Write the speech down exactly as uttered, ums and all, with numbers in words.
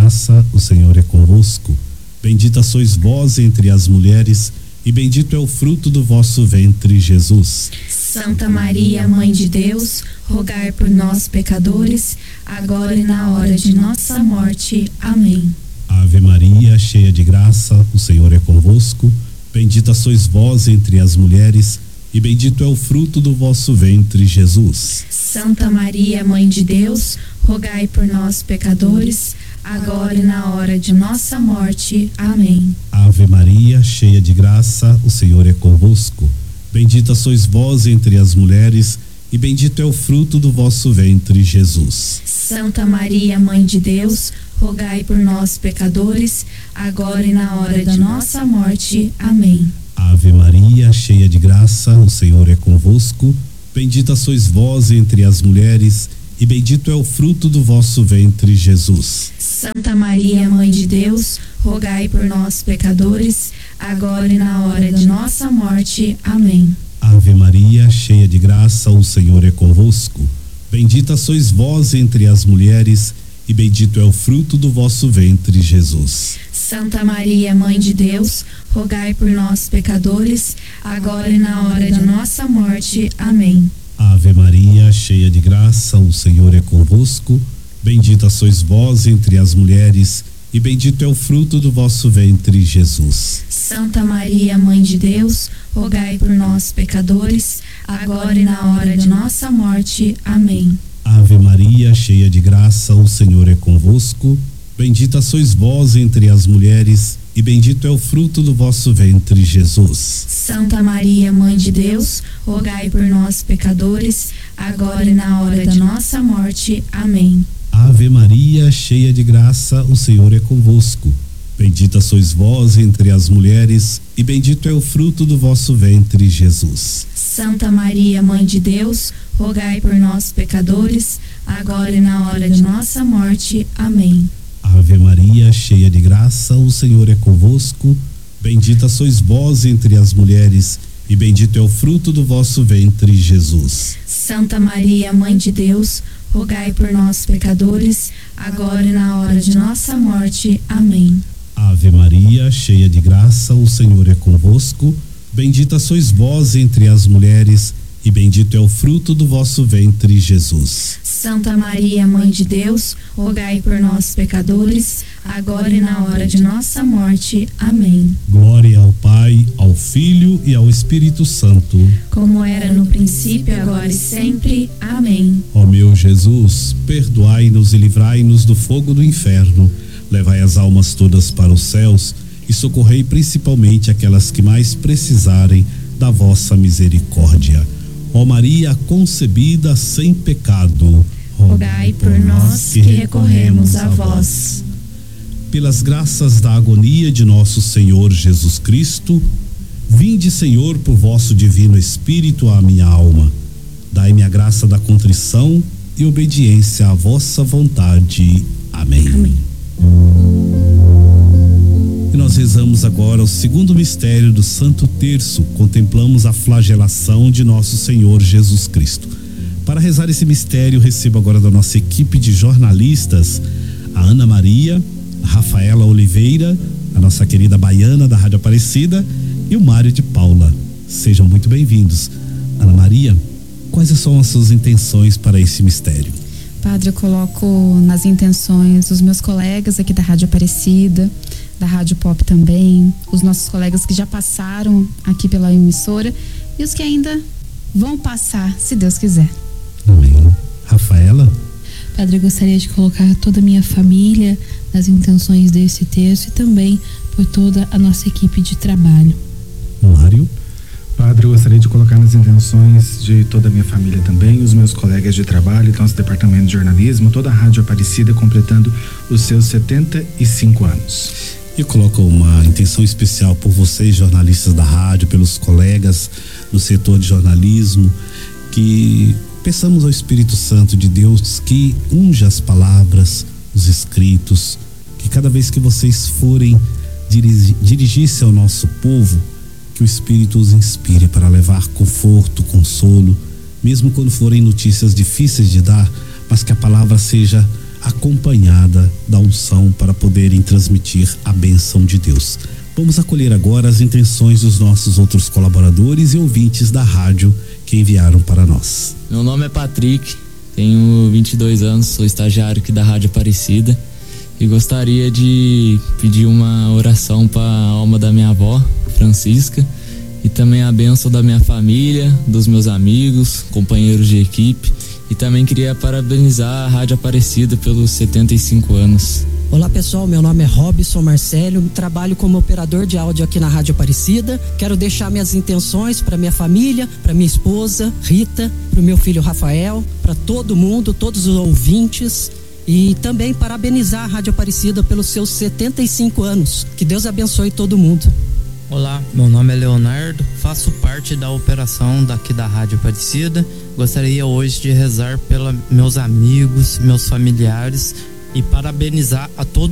graça, o Senhor é convosco. Bendita sois vós entre as mulheres, e bendito é o fruto do vosso ventre, Jesus. Santa Maria, Mãe de Deus, rogai por nós, pecadores, agora e na hora de nossa morte. Amém. Ave Maria, cheia de graça, o Senhor é convosco. Bendita sois vós entre as mulheres, e bendito é o fruto do vosso ventre, Jesus. Santa Maria, Mãe de Deus, rogai por nós, pecadores, agora e na hora de nossa morte. Amém. Ave Maria, cheia de graça, o Senhor é convosco. Bendita sois vós entre as mulheres, e bendito é o fruto do vosso ventre, Jesus. Santa Maria, Mãe de Deus, rogai por nós, pecadores, agora e na hora de nossa morte. Amém. Ave Maria, cheia de graça, o Senhor é convosco. Bendita sois vós entre as mulheres, e bendito é o fruto do vosso ventre, Jesus. Santa Maria, Mãe de Deus, rogai por nós, pecadores, agora e na hora de nossa morte. Amém. Ave Maria, cheia de graça, o Senhor é convosco. Bendita sois vós entre as mulheres, e bendito é o fruto do vosso ventre, Jesus. Santa Maria, Mãe de Deus, rogai por nós, pecadores, agora e na hora de nossa morte. Amém. Ave Maria, cheia de graça, o Senhor é convosco. Bendita sois vós entre as mulheres, e bendito é o fruto do vosso ventre, Jesus. Santa Maria, Mãe de Deus, rogai por nós, pecadores, agora e na hora de nossa morte. Amém. Ave Maria, cheia de graça, o Senhor é convosco. Bendita sois vós entre as mulheres, e bendito é o fruto do vosso ventre, Jesus. Santa Maria, Mãe de Deus, rogai por nós, pecadores, agora e na hora de nossa morte. Amém. Ave Maria, cheia de graça, o Senhor é convosco. Bendita sois vós entre as mulheres, e bendito é o fruto do vosso ventre, Jesus. Santa Maria, Mãe de Deus, rogai por nós, pecadores, agora e na hora de nossa morte. Amém. Ave Maria, cheia de graça, o Senhor é convosco. Bendita sois vós entre as mulheres, e bendito é o fruto do vosso ventre, Jesus. Santa Maria, Mãe de Deus, rogai por nós, pecadores, agora e na hora de nossa morte. Amém. Ave Maria, cheia de graça, o Senhor é convosco. Bendita sois vós entre as mulheres, e bendito é o fruto do vosso ventre, Jesus. Santa Maria, Mãe de Deus, rogai por nós, pecadores, agora e na hora de nossa morte. Amém. Glória ao Pai, ao Filho e ao Espírito Santo, como era no princípio, agora e sempre. Amém. Ó meu Jesus, perdoai-nos e livrai-nos do fogo do inferno, levai as almas todas para os céus e socorrei principalmente aquelas que mais precisarem da vossa misericórdia. Ó Maria concebida sem pecado, rogai por nós que recorremos a vós. Pelas graças da agonia de nosso Senhor Jesus Cristo, vinde, Senhor, por vosso divino Espírito à minha alma. Dai-me a graça da contrição e obediência à vossa vontade. Amém. Amém. E nós rezamos agora o segundo mistério do Santo Terço. Contemplamos a flagelação de nosso Senhor Jesus Cristo. Para rezar esse mistério, recebo agora da nossa equipe de jornalistas a Ana Maria, a Rafaela Oliveira, a nossa querida Baiana da Rádio Aparecida e o Mário de Paula. Sejam muito bem-vindos. Ana Maria, quais são as suas intenções para esse mistério? Padre, eu coloco nas intenções os meus colegas aqui da Rádio Aparecida, da Rádio Pop também, os nossos colegas que já passaram aqui pela emissora e os que ainda vão passar, se Deus quiser. Amém. Rafaela? Padre, eu gostaria de colocar toda a minha família nas intenções desse terço e também por toda a nossa equipe de trabalho. Mário? Padre, eu gostaria de colocar nas intenções de toda a minha família também, os meus colegas de trabalho, nosso departamento de jornalismo, toda a Rádio Aparecida completando os seus setenta e cinco anos. Eu coloco uma intenção especial por vocês, jornalistas da rádio, pelos colegas do setor de jornalismo, que peçamos ao Espírito Santo de Deus que unja as palavras, os escritos, que cada vez que vocês forem dirigir, dirigir-se ao nosso povo, que o Espírito os inspire para levar conforto, consolo, mesmo quando forem notícias difíceis de dar, mas que a palavra seja acompanhada da unção para poderem transmitir a bênção de Deus. Vamos acolher agora as intenções dos nossos outros colaboradores e ouvintes da rádio que enviaram para nós. Meu nome é Patrick, tenho vinte e dois anos, sou estagiário aqui da Rádio Aparecida e gostaria de pedir uma oração para a alma da minha avó, Francisca, e também a bênção da minha família, dos meus amigos, companheiros de equipe, e também queria parabenizar a Rádio Aparecida pelos setenta e cinco anos. Olá pessoal, meu nome é Robson Marcelo, trabalho como operador de áudio aqui na Rádio Aparecida. Quero deixar minhas intenções para minha família, para minha esposa Rita, para o meu filho Rafael, para todo mundo, todos os ouvintes, e também parabenizar a Rádio Aparecida pelos seus setenta e cinco anos. Que Deus abençoe todo mundo. Olá, meu nome é Leonardo, faço parte da operação daqui da Rádio Aparecida. Gostaria hoje de rezar pelos meus amigos, meus familiares e parabenizar a todos